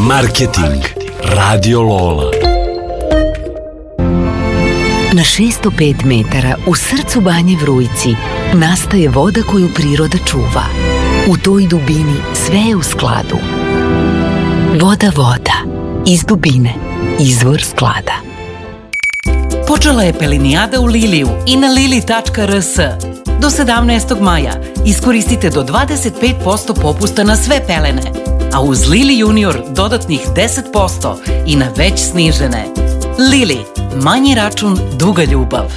Marketing Radio Lola. Na 605 metara u srcu Banje Vrujci nastaje voda koju priroda čuva. U toj dubini sve je u skladu. Voda, iz dubine, izvor sklada. Počela je pelinijada u Liliju i na lili.rs. Do 17. maja iskoristite do 25% popusta na sve pelene, a uz Lili Junior dodatnih 10% i na već snižene. Lili, manji račun, duga ljubav.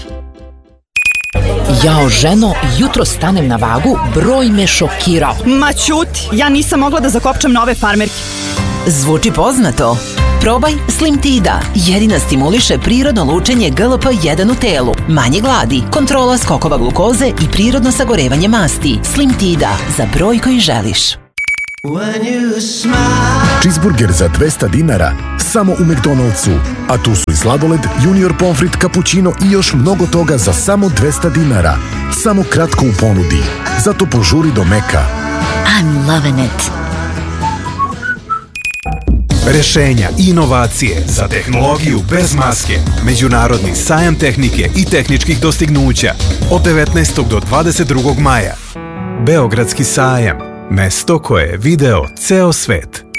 Jao, ženo, jutro stanem na vagu, broj me šokirao. Ma ćuti, ja nisam mogla da zakopčam nove farmerke. Zvuči poznato. Probaj Slim Tida. Jedina stimuliše prirodno lučenje GLP-1 u telu. Manje gladi, kontrola skokova glukoze i prirodno sagorevanje masti. Slim Tida, za broj koji želiš. Cheeseburger za 200 dinara samo u McDonald'su. A tu su i sladoled, junior pomfrit, cappuccino i još mnogo toga za samo 200 dinara. Samo kratko u ponudi. Zato požuri do Meka. I'm loving it. Rešenja i inovacije za tehnologiju bez maske. Međunarodni sajam tehnike i tehničkih dostignuća od 19. do 22. maja. Beogradski sajam. Mesto koje je video ceo svet.